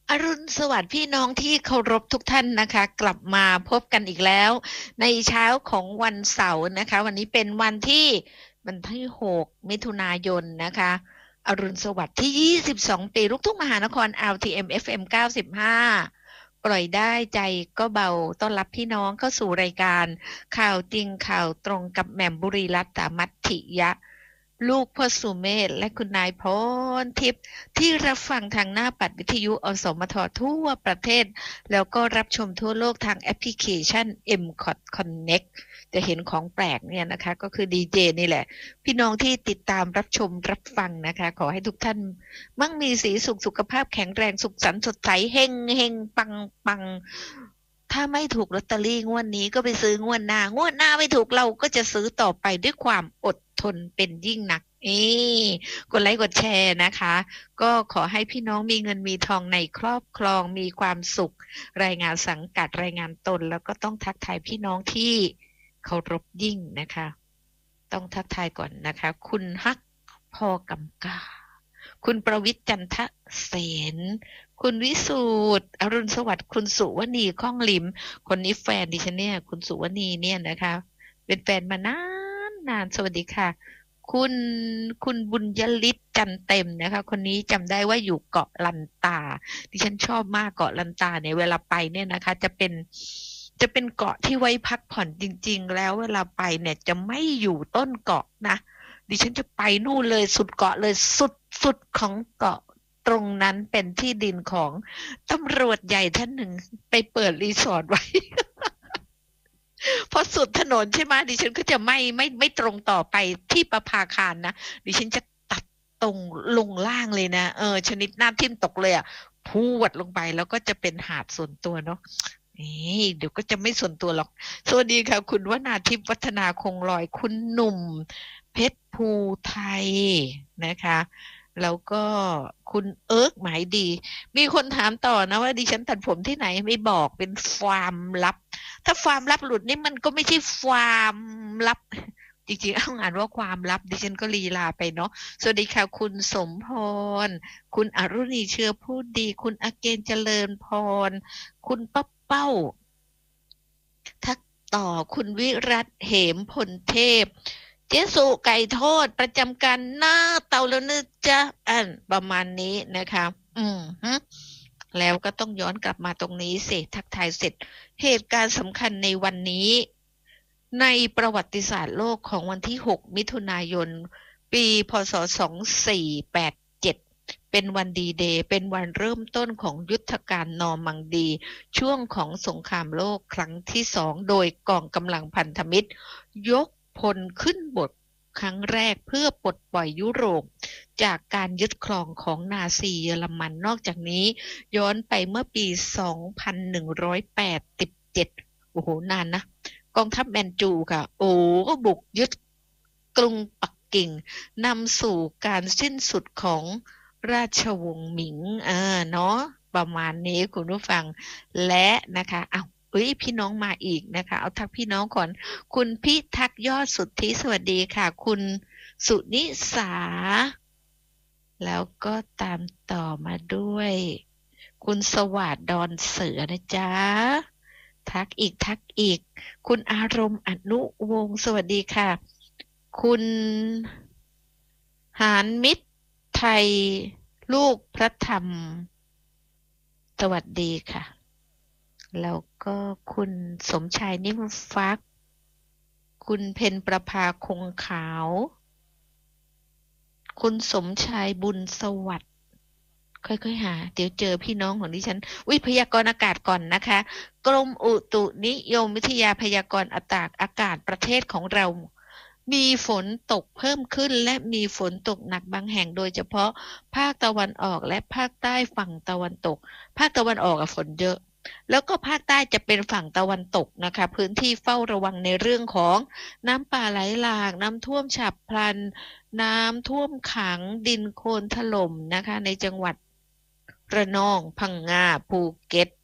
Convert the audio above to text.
อรุณสวัสดิ์พี่น้องที่เคารพทุกท่านนะคะกลับมาพบกันอีกแล้วในเช้าของวันเสาร์นะคะวันนี้เป็นวันที่6มิถุนายนนะคะอรุณสวัสดิ์ที่22ปีลูกทุ่งมหานคร LTM FM 95ปล่อยได้ใจก็เบาต้อนรับพี่น้องเข้าสู่รายการข่าวจริงข่าวตรงกับแหม่มบุรีรัตน์มัทธิยะลูกพ่อสุเมธและคุณนายพรทิพย์ ที่รับฟังทางหน้าปัดวิทยุอสมททั่วประเทศแล้วก็รับชมทั่วโลกทางแอปพลิเคชัน MCOT Connect จะเห็นของแปลกเนี่ยนะคะก็คือดีเจนี่แหละพี่น้องที่ติดตามรับชมรับฟังนะคะขอให้ทุกท่านมั่งมีสีสุขสุขภาพแข็งแรงสุขสันต์สดใสเฮงเฮงปังปังถ้าไม่ถูกลอตเตอรี่งวดนี้ก็ไปซื้องวดหน้างวดหน้าไม่ถูกเราก็จะซื้อต่อไปด้วยความอดทนเป็นยิ่งนักกดไลค์กดแชร์นะคะก็ขอให้พี่น้องมีเงินมีทองในครอบครองมีความสุขรายงานสังกัดรายงานตนแล้วก็ต้องทักทายพี่น้องที่เคารพยิ่งนะคะต้องทักทายก่อนนะคะคุณฮักพอกำกาคุณประวิทย์จันทเสนคุณวิสูตรอรุณสวัสดิ์คุณสุวณีข้องลิมคนนี้แฟนดิฉันเนี่ยคุณสุวณีเนี่ยนะคะเป็นแฟนมานานนานสวัสดีค่ะ คุณคุณบุญยฤทธิ์จันเต็มนะคะคนนี้จำได้ว่าอยู่เกาะลันตาดิฉันชอบมากเกาะลันตาเนี่ยเวลาไปเนี่ยนะคะจะเป็นเกาะที่ไว้พักผ่อนจริงๆแล้วเวลาไปเนี่ยจะไม่อยู่ต้นเกาะนะดิฉันจะไปนู่นเลยสุดเกาะเลยสุดของเกาะตรงนั้นเป็นที่ดินของตำรวจใหญ่ท่านหนึ่งไปเปิดรีสอร์ทไว้ พอสุดถนนใช่ไหมดิฉันก็จะไม่ตรงต่อไปที่ประภาคารนะดิฉันจะตัดตรงลงล่างเลยนะชนิดหน้าทิ่มตกเลยอ่ะพูดลงไปแล้วก็จะเป็นหาดส่วนตัวเนาะนี่เดี๋ยวก็จะไม่ส่วนตัวหรอกสวัสดีค่ะคุณวนาทิพย์วัฒนาคงลอยคุณหนุ่มเพชรภูไทยนะคะแล้วก็คุณเอิร์กหมายดีมีคนถามต่อนะว่าดิฉันตัดผมที่ไหนไม่บอกเป็นความลับ ถ้าความลับหลุดนี่มันก็ไม่ใช่ความลับจริงๆต้องอ่านว่าความลับดิฉันก็ลีลาไปเนาะสวัสดีค่ะคุณสมพรคุณอรุณีเชื้อพูดดีคุณอเกณฑ์เจริญพรคุณป้าเป้าทักต่อคุณวิรัตเหมพลเทพเจสุไก่ทอดประจำการหน้าเตาแล้วนะจ๊ะประมาณนี้นะคะฮึแล้วก็ต้องย้อนกลับมาตรงนี้สิทักทายเสร็จเหตุการณ์สำคัญในวันนี้ในประวัติศาสตร์โลกของวันที่6มิถุนายนปีพศ2487เป็นวันดีเดย์เป็นวันเริ่มต้นของยุทธการนอร์มังดีช่วงของสงครามโลกครั้งที่2โดยกองกำลังพันธมิตรยกพลขึ้นบกครั้งแรกเพื่อปลดปล่อยยุโรปจากการยึดครองของนาซีเยอรมันนอกจากนี้ย้อนไปเมื่อปี2187โอ้โหนานนะกองทัพแมนจูค่ะโอ้ก็บุกยึดกรุงปักกิ่งนำสู่การสิ้นสุดของราชวงศ์หมิงเนาะประมาณนี้คุณผู้ฟังและนะคะเอาพี่น้องมาอีกนะคะเอาทักพี่น้องก่อนคุณพิทักษ์ยอดสุทธิสวัสดีค่ะคุณสุนิสาแล้วก็ตามต่อมาด้วยคุณสวัสดิ์ดอนเสือนะจ๊ะทักอีกคุณอารมณ์อนุวงศ์สวัสดีค่ะคุณหานมิตรไทยลูกพระธรรมสวัสดีค่ะแล้วก็คุณสมชายนิ่มฟักคุณเพ็ญประภาคงขาวคุณสมชายบุญสวัสดิ์ค่อยๆหาเดี๋ยวเจอพี่น้องของดิฉันพยากรณ์อากาศก่อนนะคะกรมอุตุนิยมวิทยาพยากรณ์อากาศประเทศของเรามีฝนตกเพิ่มขึ้นและมีฝนตกหนักบางแห่งโดยเฉพาะภาคตะวันออกและภาคใต้ฝั่งตะวันตกภาคตะวันออกฝนเยอะแล้วก็ภาคใต้จะเป็นฝั่งตะวันตกนะคะพื้นที่เฝ้าระวังในเรื่องของน้ำป่าไหลหลากน้ำท่วมฉับพลันน้ำท่วมขังดินโคลนถล่มนะคะในจังหวัดระนองพังงาภูเก็ต